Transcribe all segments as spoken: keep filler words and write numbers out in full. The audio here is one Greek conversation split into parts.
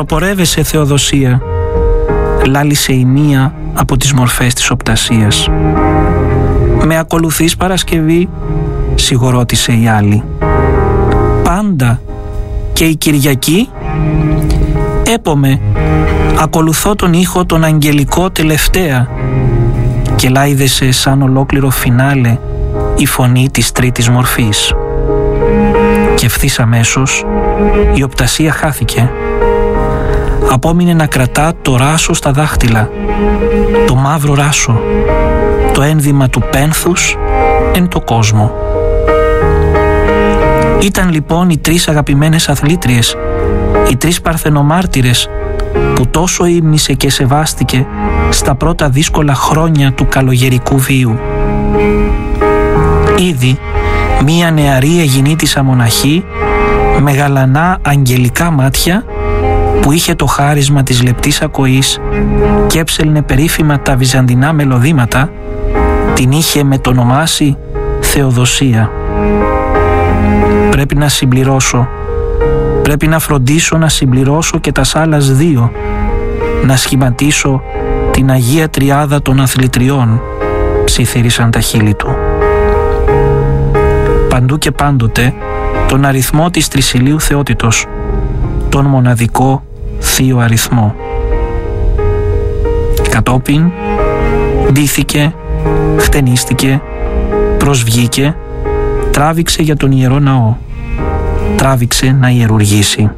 «Απορεύεσαι, Θεοδοσία», λάλησε η μία από τις μορφές της οπτασίας. «Με ακολουθείς, Παρασκευή?» σιγορώτησε η άλλη. «Πάντα. Και η Κυριακή?» «Έπομε. Ακολουθώ τον ήχο τον αγγελικό τελευταία», και λάιδεσε σαν ολόκληρο φινάλε η φωνή της τρίτης μορφής. Και ευθύς αμέσως η οπτασία χάθηκε. Απόμεινε να κρατά το ράσο στα δάχτυλα, το μαύρο ράσο, το ένδυμα του πένθους εν το κόσμο. Ήταν λοιπόν οι τρεις αγαπημένες αθλήτριες, οι τρεις παρθενομάρτυρες που τόσο ύμνησε και σεβάστηκε στα πρώτα δύσκολα χρόνια του καλογερικού βίου. Ήδη μία νεαρή αιγινήτισσα μοναχή με γαλανά αγγελικά μάτια που είχε το χάρισμα της λεπτής ακοής και έψελνε περίφημα τα βυζαντινά μελωδήματα, την είχε μετονομάσει Θεοδοσία. Πρέπει να συμπληρώσω, πρέπει να φροντίσω να συμπληρώσω και τας άλλας δύο, να σχηματίσω την Αγία Τριάδα των αθλητριών, ψιθύρισαν τα χείλη του. Παντού και πάντοτε τον αριθμό της τρισηλίου θεότητος, τον μοναδικό θείο αριθμό. Κατόπιν ντύθηκε, χτενίστηκε, προσβγήκε, τράβηξε για τον Ιερό Ναό, τράβηξε να ιερουργήσει.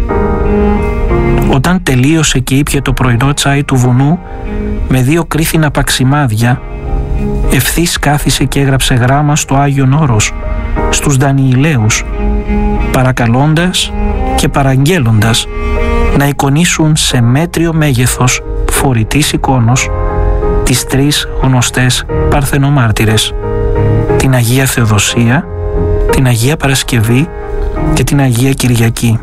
Όταν τελείωσε και ήπιε το πρωινό τσάι του βουνού με δύο κρίθινα παξιμάδια, ευθύς κάθισε και έγραψε γράμμα στο Άγιον Όρος, στους Δανιηλαίους, παρακαλώντας και παραγγέλλοντας να εικονίσουν σε μέτριο μέγεθος φορητής εικόνος τις τρεις γνωστές παρθενομάρτυρες, την Αγία Θεοδοσία, την Αγία Παρασκευή και την Αγία Κυριακή.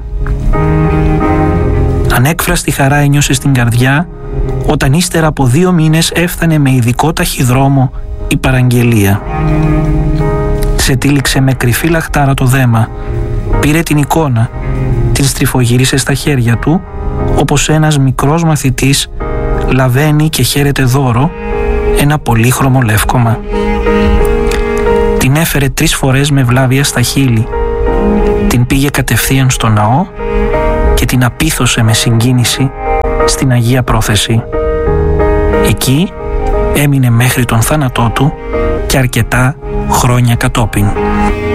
Ανέκφραστη χαρά ένιωσε στην καρδιά όταν ύστερα από δύο μήνες έφτανε με ειδικό ταχυδρόμο η παραγγελία. Ξετύλιξε με κρυφή λαχτάρα το δέμα, πήρε την εικόνα, την στριφογύρισε στα χέρια του, όπως ένας μικρός μαθητής λαβαίνει και χαίρεται δώρο ένα πολύχρωμο λεύκομα. Την έφερε τρεις φορές με βλάβια στα χείλη, την πήγε κατευθείαν στο ναό και την απίθωσε με συγκίνηση στην Αγία Πρόθεση. Εκεί έμεινε μέχρι τον θάνατό του και αρκετά χρόνια κατόπιν.